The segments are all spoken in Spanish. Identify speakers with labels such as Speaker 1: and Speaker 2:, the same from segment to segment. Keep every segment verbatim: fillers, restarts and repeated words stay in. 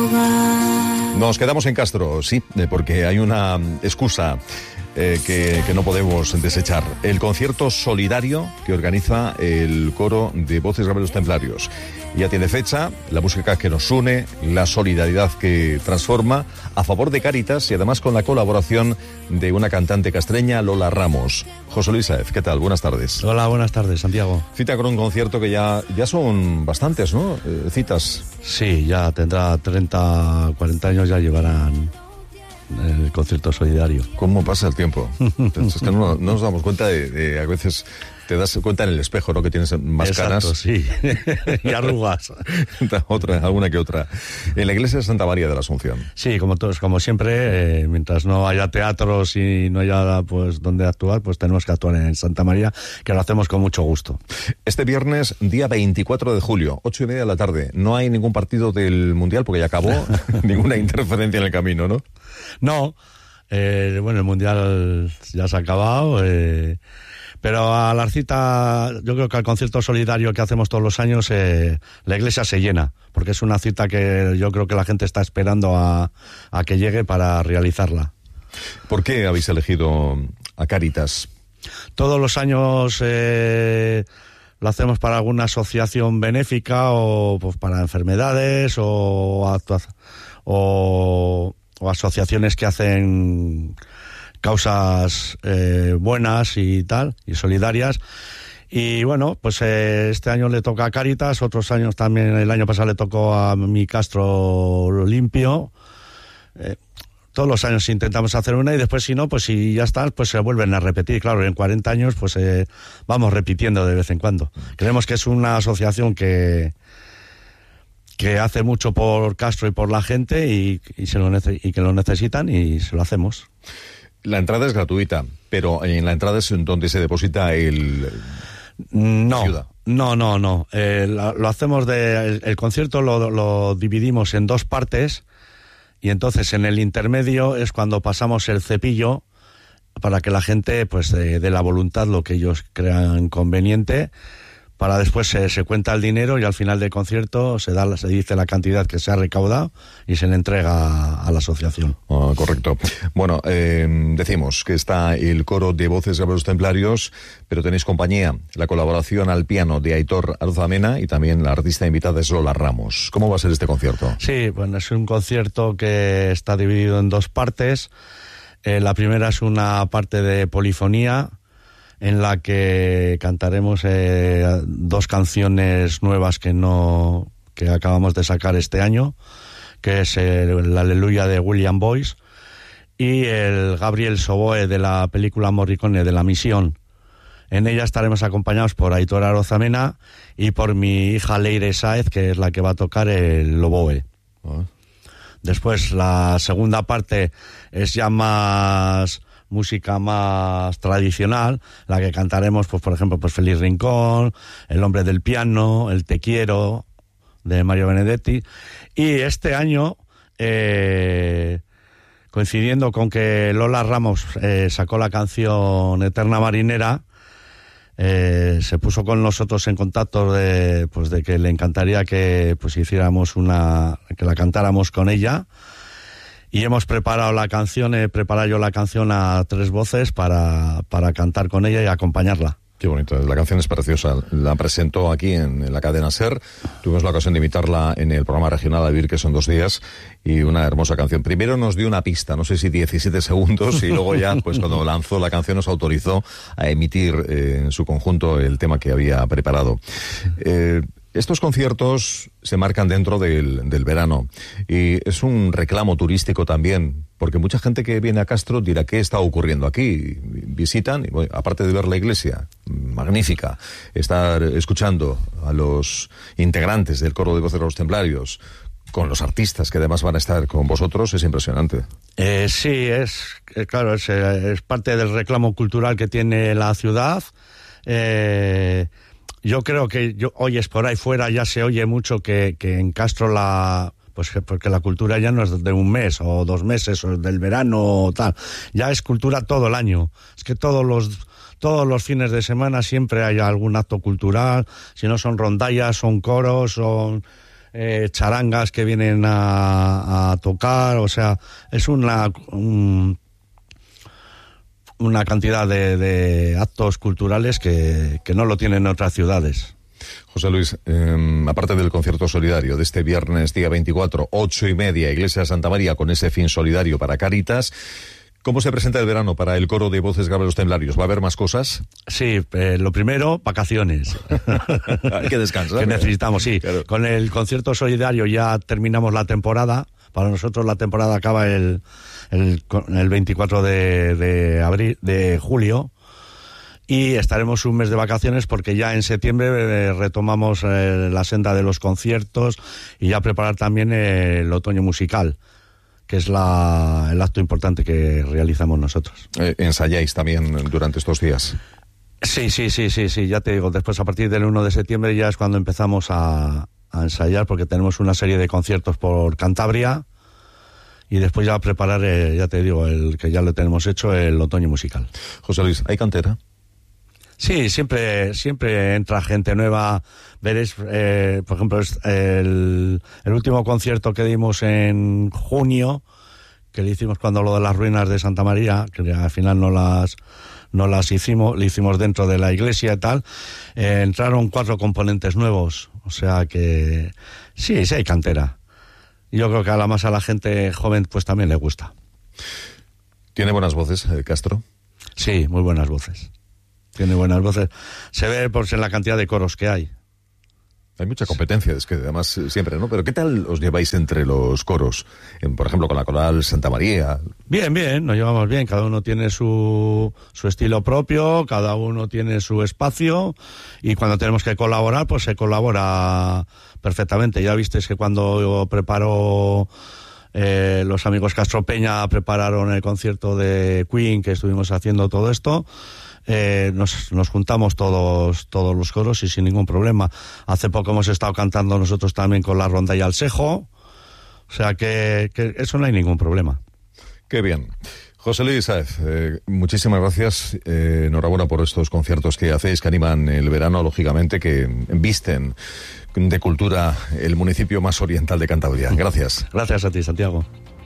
Speaker 1: lugar.
Speaker 2: Nos quedamos en Castro, sí, porque hay una excusa eh, que, que no podemos desechar. El concierto solidario que organiza el coro de Voces Graves Templarios. Ya tiene fecha, la música que nos une, la solidaridad que transforma, a favor de Cáritas y además con la colaboración de una cantante castreña, Lola Ramos. José Luis Sáez, ¿qué tal? Buenas tardes.
Speaker 3: Hola, buenas tardes, Santiago.
Speaker 2: Cita con un concierto que ya, ya son bastantes, ¿no? Eh, citas.
Speaker 3: Sí, ya tendrá treinta, cuarenta años, ya llevarán el concierto solidario.
Speaker 2: ¿Cómo pasa el tiempo? Es que no, no nos damos cuenta de, de, a veces te das cuenta en el espejo, ¿no? Que tienes más
Speaker 3: Exacto,
Speaker 2: canas.
Speaker 3: Sí, y arrugas.
Speaker 2: Otra, alguna que otra. En la iglesia de Santa María de la Asunción.
Speaker 3: Sí, como todos, como siempre, eh, mientras no haya teatros y no haya pues donde actuar, pues tenemos que actuar en Santa María, que lo hacemos con mucho gusto.
Speaker 2: Este viernes, día veinticuatro de julio, ocho y media de la tarde. No hay ningún partido del Mundial porque ya acabó, ninguna interferencia en el camino, ¿no?
Speaker 3: No, eh, bueno, el Mundial ya se ha acabado, eh, pero a la cita, yo creo que al concierto solidario que hacemos todos los años, eh, la iglesia se llena, porque es una cita que yo creo que la gente está esperando a, a que llegue para realizarla.
Speaker 2: ¿Por qué habéis elegido a Cáritas?
Speaker 3: Todos los años eh, lo hacemos para alguna asociación benéfica o pues, para enfermedades o, actua- o, o asociaciones que hacen causas eh, buenas y tal, y solidarias. Y bueno, pues eh, este año le toca a Cáritas, otros años también, el año pasado le tocó a mi Castro Limpio. Eh, todos los años intentamos hacer una y después si no, pues si ya está, pues se vuelven a repetir. Claro, en cuarenta años pues eh, vamos repitiendo de vez en cuando. Creemos que es una asociación que que hace mucho por Castro y por la gente y, y, se lo nece- y que lo necesitan y se lo hacemos.
Speaker 2: La entrada es gratuita, pero en la entrada es donde se deposita el...
Speaker 3: No,
Speaker 2: Ciudad.
Speaker 3: no, no, no. Eh, lo, lo hacemos de... El, el concierto lo, lo dividimos en dos partes y entonces en el intermedio es cuando pasamos el cepillo para que la gente pues dé de la voluntad lo que ellos crean conveniente, para después se, se cuenta el dinero y al final del concierto se da se dice la cantidad que se ha recaudado y se le entrega a, a la asociación.
Speaker 2: Oh, correcto. Bueno, eh, decimos que está el coro de Voces Graves Templarios, pero tenéis compañía, la colaboración al piano de Aitor Arozamena y también la artista invitada es Lola Ramos. ¿Cómo va a ser este concierto?
Speaker 3: Sí, bueno, es un concierto que está dividido en dos partes. Eh, la primera es una parte de polifonía, en la que cantaremos eh, dos canciones nuevas que no que acabamos de sacar este año, que es el Aleluya de William Boyce y el Gabriel Soboe de la película Morricone de La Misión. En ella estaremos acompañados por Aitor Arozamena y por mi hija Leire Sáez, que es la que va a tocar el oboe.
Speaker 2: Oh.
Speaker 3: Después la segunda parte es ya más música más tradicional, la que cantaremos, pues por ejemplo, pues Feliz Rincón, El Hombre del Piano, El Te Quiero, de Mario Benedetti. Y este año, eh, coincidiendo con que Lola Ramos eh, sacó la canción Eterna Marinera, eh, se puso con nosotros en contacto de, pues de que le encantaría que pues hiciéramos una, que la cantáramos con ella. Y hemos preparado la canción, he preparado yo la canción a tres voces para, para cantar con ella y acompañarla.
Speaker 2: Qué bonito, la canción es preciosa. La presentó aquí en, en la cadena SER. Tuvimos la ocasión de invitarla en el programa regional a vivir, que son dos días, y una hermosa canción. Primero nos dio una pista, no sé si diecisiete segundos, y luego ya, pues cuando lanzó la canción nos autorizó a emitir eh, en su conjunto el tema que había preparado. Eh, Estos conciertos se marcan dentro del, del verano y es un reclamo turístico también, porque mucha gente que viene a Castro dirá ¿qué está ocurriendo aquí? Visitan, y, bueno, aparte de ver la iglesia, magnífica, estar escuchando a los integrantes del coro de Voces de los Templarios, con los artistas que además van a estar con vosotros, es impresionante.
Speaker 3: Eh, sí, es eh, claro, es, eh, es parte del reclamo cultural que tiene la ciudad. Eh... Yo creo que yo, oyes por ahí fuera, ya se oye mucho que, que en Castro la, pues que, porque la cultura ya no es de un mes o dos meses o del verano o tal, ya es cultura todo el año. Es que todos los todos los fines de semana siempre hay algún acto cultural, si no son rondallas, son coros, son eh, charangas que vienen a, a tocar, o sea, es una un, una cantidad de, de actos culturales que, que no lo tienen en otras ciudades.
Speaker 2: José Luis, eh, aparte del concierto solidario de este viernes día veinticuatro, ocho y media, Iglesia de Santa María, con ese fin solidario para Cáritas, ¿cómo se presenta el verano para el coro de Voces Graves Los Templarios? ¿Va a haber más cosas?
Speaker 3: Sí, eh, lo primero, vacaciones.
Speaker 2: Hay que descansar.
Speaker 3: Que necesitamos, sí.
Speaker 2: Claro.
Speaker 3: Con el concierto solidario ya terminamos la temporada. Para nosotros la temporada acaba el, el, el veinticuatro de, de, abril, de julio. Y estaremos un mes de vacaciones porque ya en septiembre eh, retomamos eh, la senda de los conciertos y ya preparar también eh, el otoño musical, que es la, el acto importante que realizamos nosotros.
Speaker 2: Eh, ¿Ensayáis también durante estos días?
Speaker 3: Sí, sí, sí, sí, sí, ya te digo, después a partir del uno de septiembre ya es cuando empezamos a, a ensayar, porque tenemos una serie de conciertos por Cantabria y después ya preparar, eh, ya te digo, el que ya lo tenemos hecho, el otoño musical.
Speaker 2: José Luis, ¿hay cantera?
Speaker 3: Sí, siempre siempre entra gente nueva. Veréis, eh, por ejemplo, el, el último concierto que dimos en junio, que le hicimos cuando lo de las ruinas de Santa María, que al final no las no las hicimos, le hicimos dentro de la iglesia y tal, eh, entraron cuatro componentes nuevos. O sea que sí, sí hay cantera. Yo creo que a la más a la gente joven pues también le gusta.
Speaker 2: ¿Tiene buenas voces, eh, Castro?
Speaker 3: Sí, muy buenas voces. Tiene buenas voces. Se ve por en la cantidad de coros que hay.
Speaker 2: Hay mucha competencia, es que además siempre, ¿no? Pero ¿qué tal os lleváis entre los coros? En, por ejemplo, con la coral Santa María.
Speaker 3: Bien, bien, nos llevamos bien. Cada uno tiene su, su estilo propio, cada uno tiene su espacio y cuando tenemos que colaborar, pues se colabora perfectamente. Ya visteis que cuando preparo... Eh, los amigos Castro Peña prepararon el concierto de Queen, que estuvimos haciendo todo esto. Eh, nos, nos juntamos todos todos los coros y sin ningún problema. Hace poco hemos estado cantando nosotros también con la Ronda y Alsejo, o sea que, que eso no hay ningún problema.
Speaker 2: Qué bien. José Luis Sáez, eh, muchísimas gracias, eh, enhorabuena por estos conciertos que hacéis, que animan el verano, lógicamente, que visten de cultura el municipio más oriental de Cantabria. Gracias.
Speaker 3: Gracias a ti, Santiago.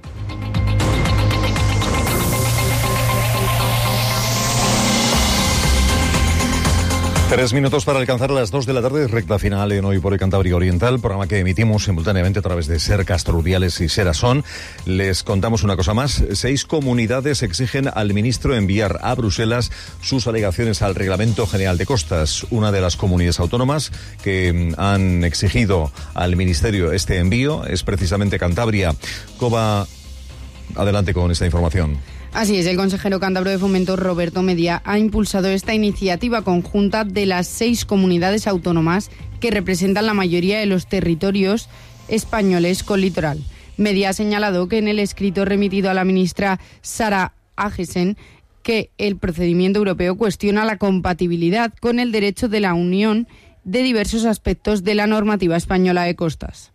Speaker 2: Tres minutos para alcanzar las dos de la tarde, recta final en Hoy por el Cantabria Oriental, programa que emitimos simultáneamente a través de Ser Castrorubiales y Serasón. Les contamos una cosa más. Seis comunidades exigen al ministro enviar a Bruselas sus alegaciones al Reglamento General de Costas. Una de las comunidades autónomas que han exigido al ministerio este envío es precisamente Cantabria. Coba, adelante con esta información.
Speaker 1: Así es, el consejero cántabro de Fomento, Roberto Medía, ha impulsado esta iniciativa conjunta de las seis comunidades autónomas que representan la mayoría de los territorios españoles con litoral. Medía ha señalado que en el escrito remitido a la ministra Sara Agesen que el procedimiento europeo cuestiona la compatibilidad con el derecho de la Unión de diversos aspectos de la normativa española de costas.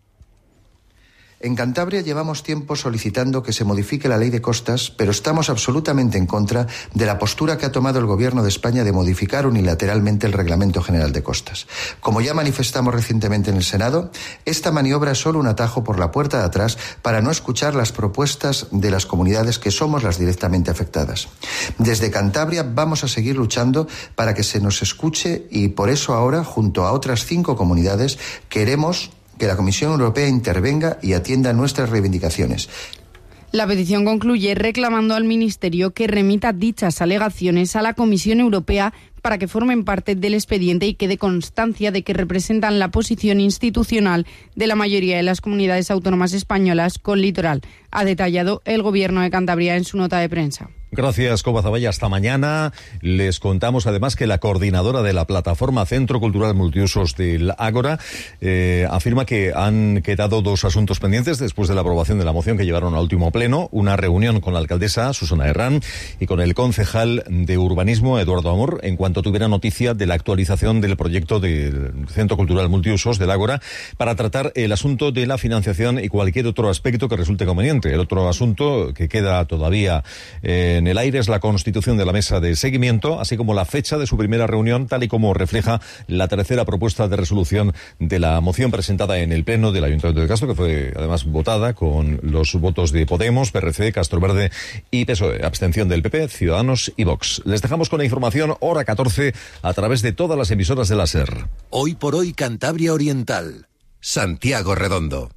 Speaker 4: En Cantabria llevamos tiempo solicitando que se modifique la ley de costas, pero estamos absolutamente en contra de la postura que ha tomado el Gobierno de España de modificar unilateralmente el Reglamento General de Costas. Como ya manifestamos recientemente en el Senado, esta maniobra es solo un atajo por la puerta de atrás para no escuchar las propuestas de las comunidades que somos las directamente afectadas. Desde Cantabria vamos a seguir luchando para que se nos escuche y por eso ahora, junto a otras cinco comunidades, queremos que la Comisión Europea intervenga y atienda nuestras reivindicaciones.
Speaker 1: La petición concluye reclamando al Ministerio que remita dichas alegaciones a la Comisión Europea para que formen parte del expediente y quede constancia de que representan la posición institucional de la mayoría de las comunidades autónomas españolas con litoral, ha detallado el Gobierno de Cantabria en su nota de prensa.
Speaker 2: Gracias, Coba Zavalla. Hasta mañana. Les contamos además que la coordinadora de la plataforma Centro Cultural Multiusos del Ágora eh, afirma que han quedado dos asuntos pendientes después de la aprobación de la moción que llevaron al último pleno, una reunión con la alcaldesa Susana Herrán y con el concejal de urbanismo Eduardo Amor en cuanto cuanto tuviera noticia de la actualización del proyecto del Centro Cultural Multiusos del Ágora para tratar el asunto de la financiación y cualquier otro aspecto que resulte conveniente. El otro asunto que queda todavía eh, en el aire es la constitución de la mesa de seguimiento, así como la fecha de su primera reunión, tal y como refleja la tercera propuesta de resolución de la moción presentada en el Pleno del Ayuntamiento de Castro, que fue además votada con los votos de Podemos, P R C, Castro Verde y P S O E. Abstención del P P, Ciudadanos y Vox. Les dejamos con la información, hora catorce, a través de todas las emisoras de la SER.
Speaker 5: Hoy por hoy, Cantabria Oriental. Santiago Redondo.